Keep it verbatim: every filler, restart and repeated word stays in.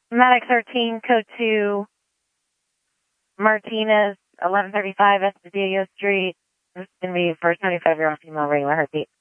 Medic thirteen, code two, Martinez, eleven thirty-five Estudillo Street. This is going to be for a seventy-five-year-old female, regular heartbeat.